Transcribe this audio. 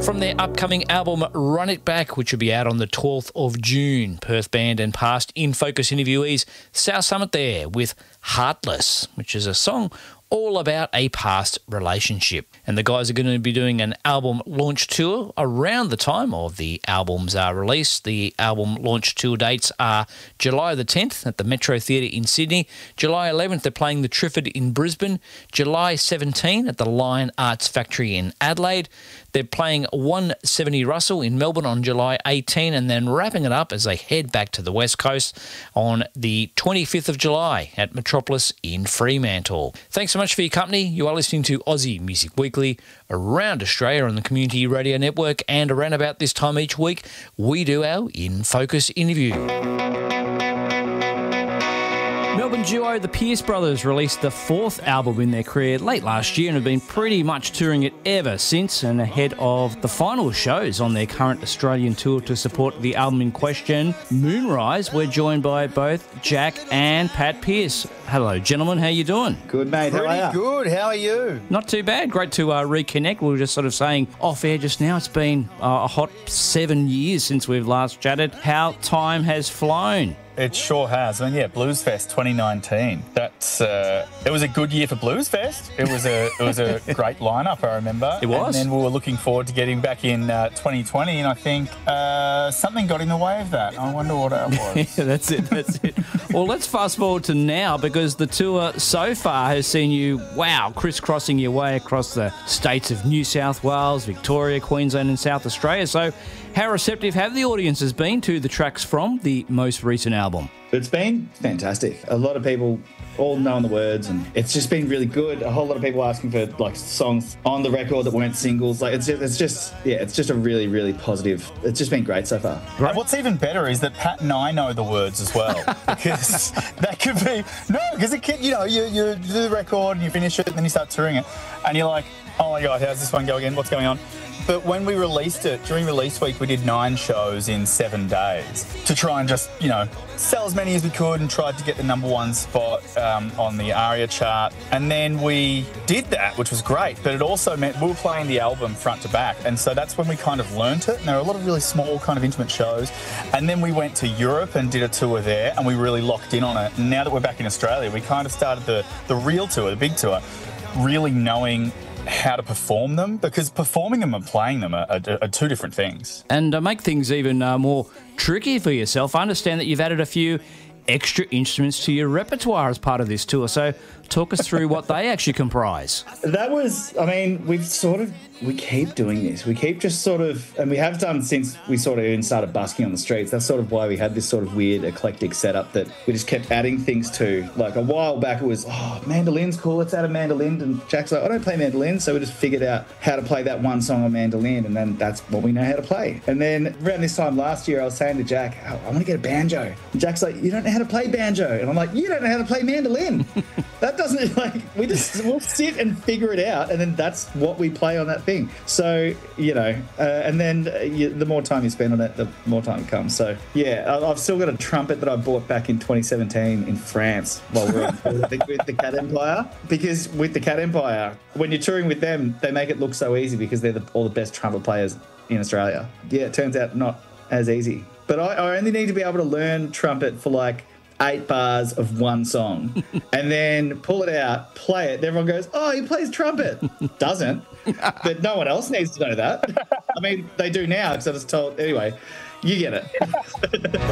From their upcoming album Run It Back, which will be out on the 12th of June. Perth band and past In Focus interviewees South Summit there with Heartless, which is a song all about a past relationship. And the guys are going to be doing an album launch tour around the time of the album's release. The album launch tour dates are July the 10th at the Metro Theatre in Sydney. July 11th, they're playing the Triffid in Brisbane. July 17 at the Lion Arts Factory in Adelaide. They're playing 170 Russell in Melbourne on July 18 and then wrapping it up as they head back to the West Coast on the 25th of July at Metropolis in Fremantle. Thanks so much for your company. You are listening to Aussie Music Weekly around Australia on the Community Radio Network, and around about this time each week we do our In Focus interview. Melbourne duo the Pierce Brothers released the fourth album in their career late last year and have been pretty much touring it ever since, and ahead of the final shows on their current Australian tour to support the album in question, Moonrise, we're joined by both Jack and Pat Pierce. Hello, gentlemen. How you doing? Good, mate. How are you? Pretty good. How are you? Not too bad. Great to reconnect. We were just sort of saying off air just now, it's been a hot 7 years since we've last chatted. How time has flown. It sure has. I mean, yeah, Blues Fest 2019. That's it was a good year for Blues Fest. It was a great lineup, I remember. It was. And then we were looking forward to getting back in 2020, and I think something got in the way of that. I wonder what that was. Yeah, that's it. Well, let's fast forward to now, because the tour so far has seen you, crisscrossing your way across the states of New South Wales, Victoria, Queensland and South Australia. So how receptive have the audiences been to the tracks from the most recent album? It's been fantastic. A lot of people all knowing the words, and it's just been really good. A whole lot of people asking for like songs on the record that weren't singles. Like it's just a really, really positive. It's just been great so far. Right. And what's even better is that Pat and I know the words as well, because that could be because it can, you do the record and you finish it and then you start touring it, and you're like, oh my god, how's this one go again? What's going on? But when we released it, during release week, we did 9 shows in 7 days to try and just, sell as many as we could and tried to get the number 1 spot on the ARIA chart. And then we did that, which was great. But it also meant we were playing the album front to back. And so that's when we kind of learnt it. And there were a lot of really small kind of intimate shows. And then we went to Europe and did a tour there, and we really locked in on it. And now that we're back in Australia, we kind of started the real tour, the big tour, really knowing how to perform them, because performing them and playing them are 2 different things. And to make things even more tricky for yourself, I understand that you've added a few extra instruments to your repertoire as part of this tour. So talk us through what they actually comprise. That was, we keep doing this. We keep just and we have done since we sort of even started busking on the streets. That's sort of why we had this sort of weird eclectic setup that we just kept adding things to. Like a while back it was, mandolin's cool, let's add a mandolin. And Jack's like, I don't play mandolin. So we just figured out how to play that one song on mandolin, and then that's what we know how to play. And then around this time last year, I was saying to Jack, I want to get a banjo. And Jack's like, you don't know how to play banjo. And I'm like, you don't know how to play mandolin. That doesn't, we'll sit and figure it out, and then that's what we play on that thing. So, and then the more time you spend on it, the more time it comes. So, yeah, I've still got a trumpet that I bought back in 2017 in France while we were with the Cat Empire. Because with the Cat Empire, when you're touring with them, they make it look so easy because they're all the best trumpet players in Australia. Yeah, it turns out not as easy. But I only need to be able to learn trumpet for 8 bars of one song and then pull it out, play it, and everyone goes, oh, he plays trumpet. Doesn't. But no one else needs to know that. I mean, they do now because I was told. Anyway, you get it.